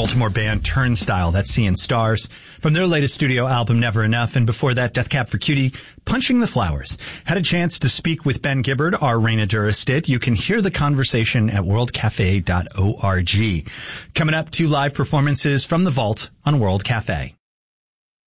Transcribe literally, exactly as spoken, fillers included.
Baltimore band Turnstile, that's Seeing Stars, from their latest studio album Never Enough, and before that, Death Cab for Cutie, Punching the Flowers. Had a chance to speak with Ben Gibbard, our Raina Duras did. You can hear the conversation at world cafe dot org. Coming up, two live performances from the Vault on World Cafe.